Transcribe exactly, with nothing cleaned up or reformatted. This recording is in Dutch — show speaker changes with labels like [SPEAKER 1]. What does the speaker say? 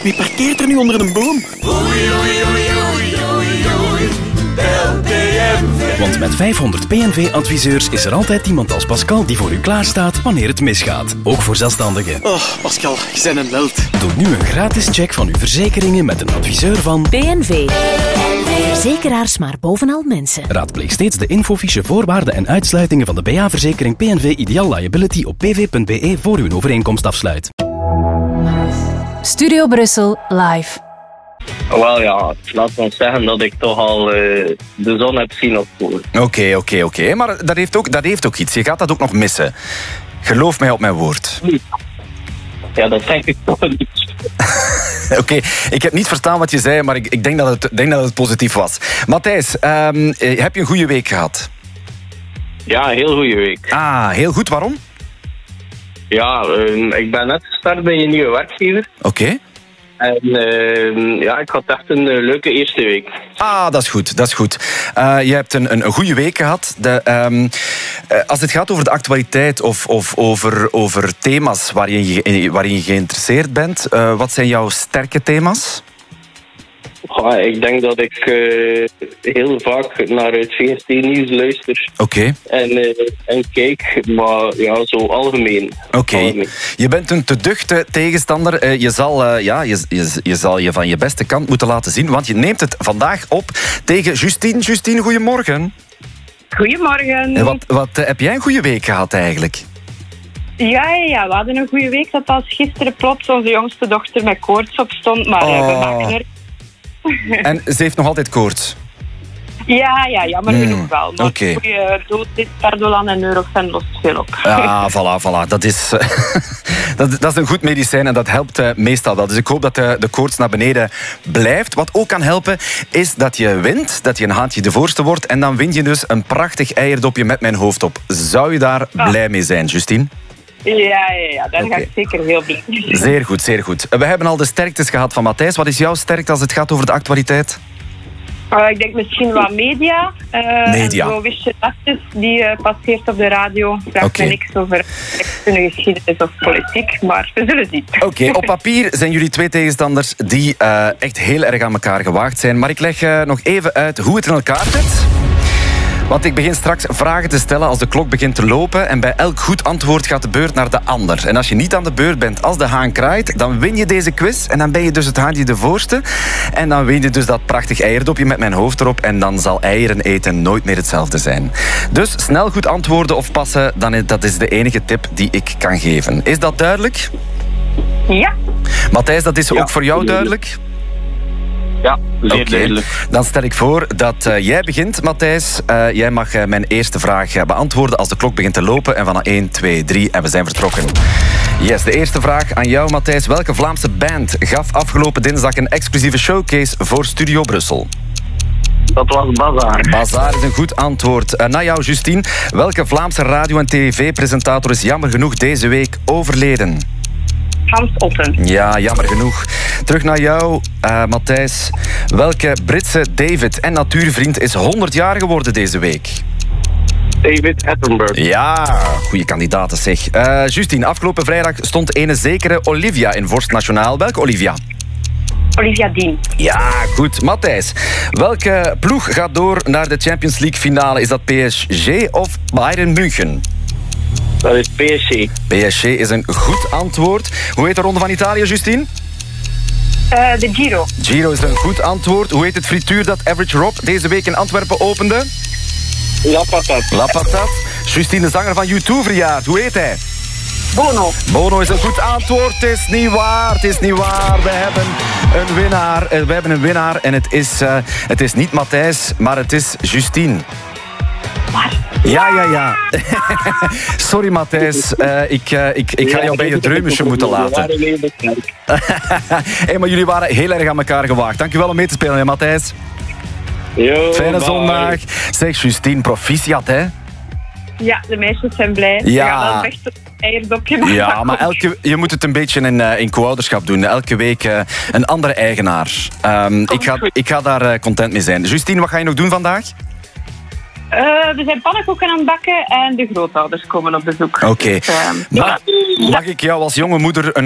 [SPEAKER 1] Wie parkeert er nu onder een boom? Oei, oei, oei, oei, oei, oei. Bel P M V. Want met vijfhonderd P N V-adviseurs is er altijd iemand als Pascal die voor u klaarstaat wanneer het misgaat. Ook voor zelfstandigen. Oh, Pascal, je bent een held. Doe nu een gratis check van uw verzekeringen met een adviseur van
[SPEAKER 2] P N V. Verzekeraars maar bovenal mensen.
[SPEAKER 1] Raadpleeg steeds de infofiche voorwaarden en uitsluitingen van de B A-verzekering P N V Ideal Liability op p v punt b e voor u een overeenkomst afsluit.
[SPEAKER 2] Studio Brussel live.
[SPEAKER 3] Wel ja, laat ons zeggen dat ik toch al uh, de zon heb zien opkomen.
[SPEAKER 4] Oké, okay, oké, okay, oké. Okay. Maar dat heeft, ook, dat heeft ook iets. Je gaat dat ook nog missen. Geloof mij op mijn woord.
[SPEAKER 3] Ja, dat denk ik toch niet.
[SPEAKER 4] Oké, okay. Ik heb niet verstaan wat je zei, maar ik, ik denk, dat het, denk dat het positief was. Matthijs, um, heb je een goede week gehad?
[SPEAKER 3] Ja, een heel goede week.
[SPEAKER 4] Ah, heel goed. Waarom?
[SPEAKER 3] Ja, uh, ik ben net gestart bij een nieuwe werkgever.
[SPEAKER 4] Oké. Okay.
[SPEAKER 3] En uh, ja, ik had echt een uh, leuke eerste week.
[SPEAKER 4] Ah, dat is goed, dat is goed. Uh, je hebt een, een, een goede week gehad. De, um, uh, als het gaat over de actualiteit of, of over, over thema's waarin je, waarin je geïnteresseerd bent, uh, wat zijn jouw sterke thema's?
[SPEAKER 3] Ja, ik denk dat ik uh, heel vaak naar het V R T-nieuws luister.
[SPEAKER 4] Oké. Okay.
[SPEAKER 3] En, uh, en kijk, maar ja, zo algemeen.
[SPEAKER 4] Oké. Okay. Je bent een te duchte tegenstander. Uh, je, zal, uh, ja, je, je, je zal je van je beste kant moeten laten zien, want je neemt het vandaag op tegen Justine. Justine, goedemorgen.
[SPEAKER 5] Goedemorgen.
[SPEAKER 4] En wat, wat uh, heb jij een goede week gehad eigenlijk?
[SPEAKER 5] Ja, ja, we hadden een goede week. Dat als gisteren plots onze jongste dochter met koorts op stond, maar
[SPEAKER 4] oh.
[SPEAKER 5] we maken er...
[SPEAKER 4] En ze heeft nog altijd koorts?
[SPEAKER 5] Ja, ja, jammer
[SPEAKER 4] mm,
[SPEAKER 5] genoeg wel. Maar
[SPEAKER 4] okay.
[SPEAKER 5] goede dosis, Pardolan en Nurofen lost veel op.
[SPEAKER 4] Ah, voilà, voilà. Dat is, dat, dat is een goed medicijn en dat helpt uh, meestal wel. Dus ik hoop dat de, de koorts naar beneden blijft. Wat ook kan helpen, is dat je wint, dat je een haantje de voorste wordt en dan win je dus een prachtig eierdopje met mijn hoofd op. Zou je daar oh. blij mee zijn, Justine?
[SPEAKER 5] Ja, ja, ja, daar okay. ga ik zeker heel blij mee.
[SPEAKER 4] Zeer goed, zeer goed. We hebben al de sterktes gehad van Matthijs. Wat is jouw sterkte als het gaat over de actualiteit?
[SPEAKER 5] Uh, ik denk misschien wat media. Uh,
[SPEAKER 4] media.
[SPEAKER 5] En zo wist je dat is, die uh, passeert op de radio. Vraag okay. me niks over geschiedenis of politiek, maar we zullen zien.
[SPEAKER 4] Oké, okay, op papier zijn jullie twee tegenstanders die uh, echt heel erg aan elkaar gewaagd zijn. Maar ik leg uh, nog even uit hoe het in elkaar zit. Want ik begin straks vragen te stellen als de klok begint te lopen. En bij elk goed antwoord gaat de beurt naar de ander. En als je niet aan de beurt bent als de haan kraait, dan win je deze quiz. En dan ben je dus het haantje de voorste. En dan win je dus dat prachtig eierdopje met mijn hoofd erop. En dan zal eieren eten nooit meer hetzelfde zijn. Dus snel goed antwoorden of passen, dan, dat is de enige tip die ik kan geven. Is dat duidelijk?
[SPEAKER 5] Ja.
[SPEAKER 4] Matthijs, dat is
[SPEAKER 3] ja,
[SPEAKER 4] ook voor jou duidelijk?
[SPEAKER 3] Ja, zeer
[SPEAKER 4] okay.
[SPEAKER 3] duidelijk.
[SPEAKER 4] Dan stel ik voor dat uh, jij begint, Matthijs. Uh, jij mag uh, mijn eerste vraag uh, beantwoorden als de klok begint te lopen. En van één, twee, drie en we zijn vertrokken. Yes, de eerste vraag aan jou, Matthijs. Welke Vlaamse band gaf afgelopen dinsdag een exclusieve showcase voor Studio Brussel?
[SPEAKER 3] Dat was Bazaar.
[SPEAKER 4] Bazaar is een goed antwoord. Uh, naar jou, Justine. Welke Vlaamse radio- en tv-presentator is jammer genoeg deze week overleden?
[SPEAKER 5] Hans Otten.
[SPEAKER 4] Ja, jammer genoeg. Terug naar jou, uh, Matthijs. Welke Britse David en natuurvriend is honderd jaar geworden deze week?
[SPEAKER 3] David Attenborough.
[SPEAKER 4] Ja, goede kandidaten zeg. Uh, Justine, afgelopen vrijdag stond ene zekere Olivia in Vorst Nationaal. Welke Olivia?
[SPEAKER 5] Olivia Dean.
[SPEAKER 4] Ja, goed. Matthijs, welke ploeg gaat door naar de Champions League finale? Is dat P S G of Bayern München?
[SPEAKER 3] Dat is P S G.
[SPEAKER 4] P S G is een goed antwoord. Hoe heet de Ronde van Italië, Justine?
[SPEAKER 5] Uh, de Giro.
[SPEAKER 4] Giro is een goed antwoord. Hoe heet het frituur dat Average Rob deze week in Antwerpen opende?
[SPEAKER 3] La Patat.
[SPEAKER 4] La Patat. Justine, de zanger van U twee, verjaard. Hoe heet hij?
[SPEAKER 5] Bono.
[SPEAKER 4] Bono is een goed antwoord. Het is niet waar. Het is niet waar. We hebben een winnaar. We hebben een winnaar. En het is, uh, het is niet Matthijs, maar het is Justine.
[SPEAKER 5] Wat?
[SPEAKER 4] Ja, ja, ja. Sorry, Matthijs. Uh, ik, uh, ik, ik ga jou bij je dreumusje moeten laten. Hey, maar jullie waren heel erg aan elkaar gewaagd. Dankjewel om mee te spelen, hè, Matthijs.
[SPEAKER 3] Yo,
[SPEAKER 4] Fijne
[SPEAKER 3] bye.
[SPEAKER 4] zondag. Zeg, Justine, proficiat, hè?
[SPEAKER 5] Ja, de meisjes zijn blij.
[SPEAKER 4] Ja.
[SPEAKER 5] We gaan wel echt een eierdopje maken.
[SPEAKER 4] Ja, maar elke, je moet het een beetje in, uh, in co-ouderschap doen. Elke week uh, een andere eigenaar. Um, ik, ga, ik ga daar uh, content mee zijn. Justine, wat ga je nog doen vandaag?
[SPEAKER 5] Uh, we zijn pannenkoeken aan het bakken en de grootouders komen op bezoek.
[SPEAKER 4] Oké. Okay.
[SPEAKER 5] Dus, uh,
[SPEAKER 4] mag, mag ik jou als jonge moeder een